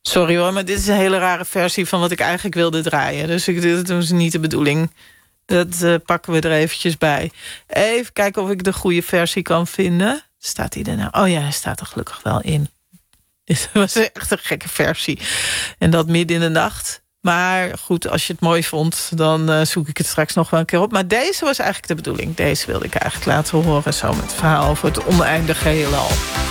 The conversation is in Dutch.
Sorry hoor, maar dit is een hele rare versie van wat ik eigenlijk wilde draaien. Dus dit was niet de bedoeling. Dat pakken we er eventjes bij. Even kijken of ik de goede versie kan vinden. Staat hij er nou? Oh ja, hij staat er gelukkig wel in. Dit was echt een gekke versie. En dat midden in de nacht. Maar goed, als je het mooi vond, dan zoek ik het straks nog wel een keer op. Maar deze was eigenlijk de bedoeling. Deze wilde ik eigenlijk laten horen. Zo met het verhaal over het oneindige heelal.